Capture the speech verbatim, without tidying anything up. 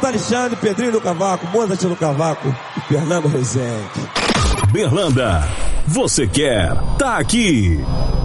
Santo Alexandre, Pedrinho no Cavaco, Mozart no Cavaco e Fernando Rezende. Berlanda, você quer, tá aqui.